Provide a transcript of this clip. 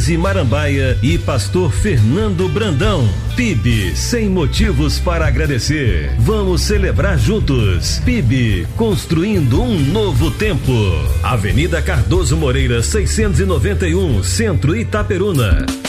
Denise Marambaia e pastor Fernando Brandão. PIB, sem motivos para agradecer. Vamos celebrar juntos. PIB, construindo um novo tempo. Avenida Cardoso Moreira, 691, Centro Itaperuna.